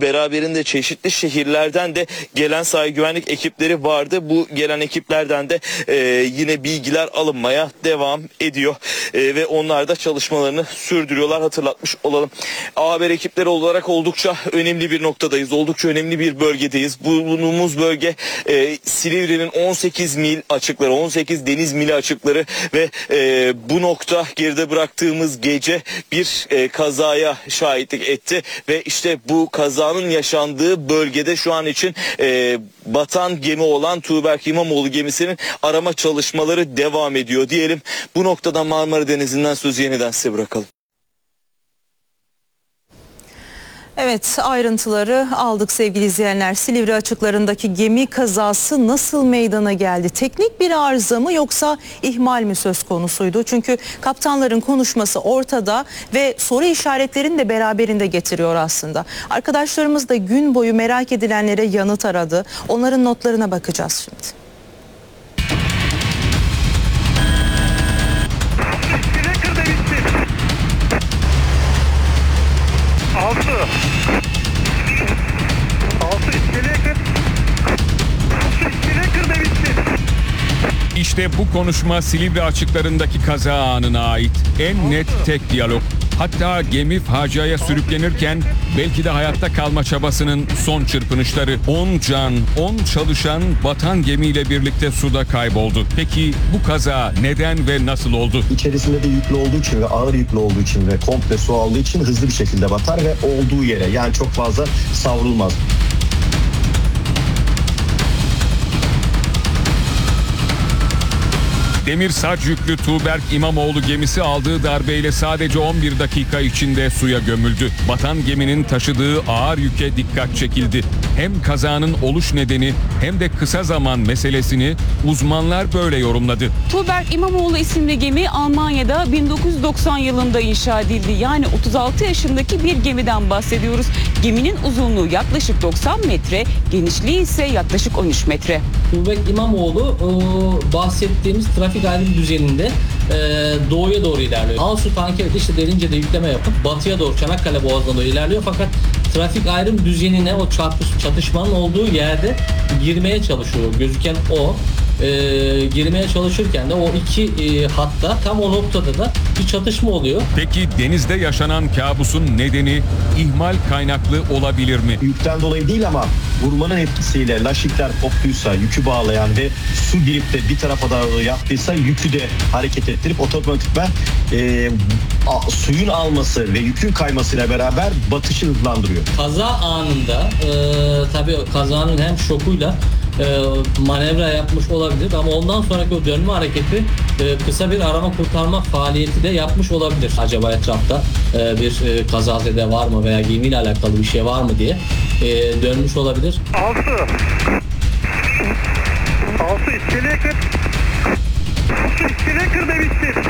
Beraberinde çeşitli şehirlerden de gelen sahil güvenlik ekipleri vardı. Bu gelen ekiplerden de yine bilgiler alınmaya devam ediyor. Ve onlar da çalışmalarını sürdürüyorlar. Hatırlatmış olalım. A Haber ekipleri olarak oldukça önemli bir noktadayız. Oldukça önemli bir bölgedeyiz. Bulunduğumuz bölge Silivri'nin 18 mil açıkları, 18 deniz mili açıkları ve bu nokta geride bıraktığımız gece bir kazaya şahitlik etti ve işte bu kazanın yaşandığı bölgede şu an için batan gemi olan Tuğberk İmamoğlu gemisinin arama çalışmaları devam ediyor diyelim. Bu noktada Marmara Denizi'nden sözü yeniden size bırakalım. Evet, ayrıntıları aldık sevgili izleyenler. Silivri açıklarındaki gemi kazası nasıl meydana geldi? Teknik bir arıza mı yoksa ihmal mi söz konusuydu? Çünkü kaptanların konuşması ortada ve soru işaretlerini de beraberinde getiriyor aslında. Arkadaşlarımız da gün boyu merak edilenlere yanıt aradı. Onların notlarına bakacağız şimdi. İşte bu konuşma Silivri açıklarındaki kaza anına ait en net tek diyalog. Hatta gemi faciaya sürüklenirken belki de hayatta kalma çabasının son çırpınışları. 10 can, 10 çalışan batan gemiyle birlikte suda kayboldu. Peki bu kaza neden ve nasıl oldu? İçerisinde de yüklü olduğu için ve ağır yüklü olduğu için ve komple su aldığı için hızlı bir şekilde batar ve olduğu yere, yani çok fazla savrulmaz. Demir sac yüklü Tuğberk İmamoğlu gemisi aldığı darbeyle sadece 11 dakika içinde suya gömüldü. Batan geminin taşıdığı ağır yüke dikkat çekildi. Hem kazanın oluş nedeni hem de kısa zaman meselesini uzmanlar böyle yorumladı. Tuğberk İmamoğlu isimli gemi Almanya'da 1990 yılında inşa edildi. Yani 36 yaşındaki bir gemiden bahsediyoruz. Geminin uzunluğu yaklaşık 90 metre, genişliği ise yaklaşık 13 metre. Tuğberk İmamoğlu bahsettiğimiz trafik ayrım düzeninde doğuya doğru ilerliyor. Alsu tankeri de işte Derince'de yükleme yapıp batıya doğru Çanakkale Boğazı'na doğru ilerliyor. Fakat trafik ayrım düzenine, o çatışmanın olduğu yerde girmeye çalışıyor. Gözüken o. Girmeye çalışırken de o iki hatta tam o noktada da bir çatışma oluyor. Peki denizde yaşanan kabusun nedeni ihmal kaynaklı olabilir mi? Yükten dolayı değil ama vurmanın etkisiyle laşikler koptuysa, yükü bağlayan ve su girip de bir tarafa doğru yaptıysa yükü de hareket ettirip otomatikman suyun alması ve yükün kaymasıyla beraber batışı hızlandırıyor. Kaza anında tabii kazanın hem şokuyla manevra yapmış olabilir ama ondan sonraki o dönme hareketi kısa bir arama kurtarma faaliyeti de yapmış olabilir. Acaba etrafta bir kazazede var mı veya gemiyle alakalı bir şey var mı diye dönmüş olabilir. Altı iskeleye kır. İskeleye kır demiştir.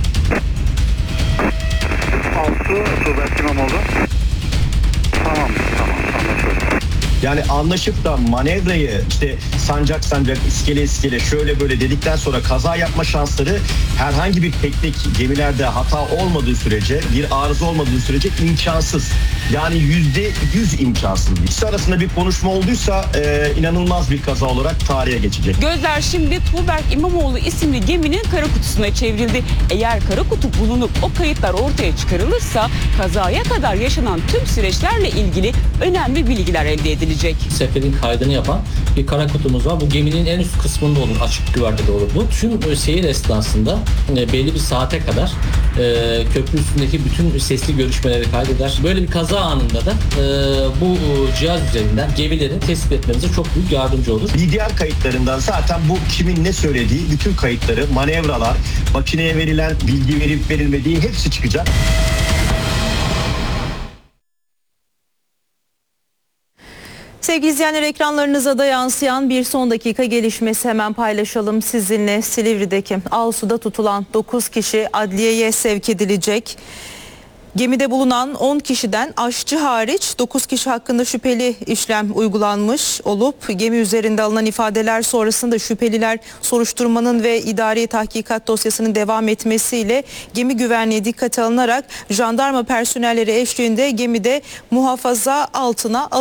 Altı Tuğberk İmamoğlu. Tamam anlaşıldı. Yani anlaşıp da manevrayı işte sancak iskele şöyle böyle dedikten sonra kaza yapma şansları herhangi bir teknik gemilerde hata olmadığı sürece, bir arıza olmadığı sürece imkansız. Yani %100 imkansız. İkisi arasında bir konuşma olduysa inanılmaz bir kaza olarak tarihe geçecek. Gözler şimdi Tuğberk İmamoğlu isimli geminin kara kutusuna çevrildi. Eğer kara kutu bulunup o kayıtlar ortaya çıkarılırsa kazaya kadar yaşanan tüm süreçlerle ilgili önemli bilgiler elde edilecek. Seferin kaydını yapan bir kara kutumuz var. Bu geminin en üst kısmında olur, açık güvertede olur. Bu tüm seyir esnasında belli bir saate kadar köprü üstündeki bütün sesli görüşmeleri kaydeder. Böyle bir kaza anında da bu cihaz üzerinden gemileri tespit etmemize çok büyük yardımcı olur. BDR kayıtlarından zaten bu kimin ne söylediği, bütün kayıtları, manevralar, makineye verilen bilgi verip verilmediği hepsi çıkacak. Sevgili izleyenler, ekranlarınıza da yansıyan bir son dakika gelişmesi hemen paylaşalım sizinle. Silivri'deki Alsu'da tutulan 9 kişi adliyeye sevk edilecek. Gemide bulunan 10 kişiden aşçı hariç 9 kişi hakkında şüpheli işlem uygulanmış olup gemi üzerinde alınan ifadeler sonrasında şüpheliler soruşturmanın ve idari tahkikat dosyasının devam etmesiyle gemi güvenliği dikkate alınarak jandarma personelleri eşliğinde gemide muhafaza altına